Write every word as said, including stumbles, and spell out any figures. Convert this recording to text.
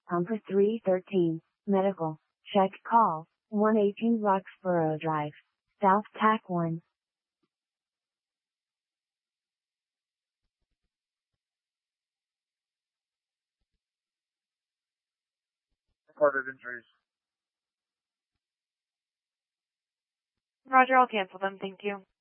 Number three thirteen, medical, check call, one eighteen Roxborough Drive, South Tack one. Reported injuries. Roger, I'll cancel them. Thank you.